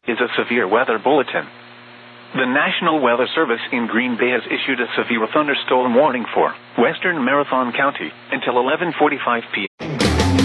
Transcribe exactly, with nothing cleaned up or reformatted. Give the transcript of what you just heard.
is a severe weather bulletin. The National Weather Service in Green Bay has issued a severe thunderstorm warning for western Marathon County until eleven forty-five p m